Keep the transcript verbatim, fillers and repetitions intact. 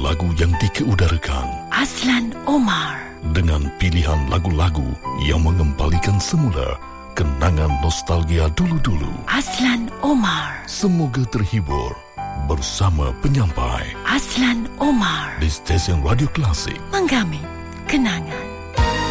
lagu yang dikeudarakan Azlan Omar, dengan pilihan lagu-lagu yang mengembalikan semula kenangan nostalgia dulu-dulu. Azlan Omar, Semoga terhibur bersama penyampai Azlan Omar di stesen Radio Klasik. menggami kenangan.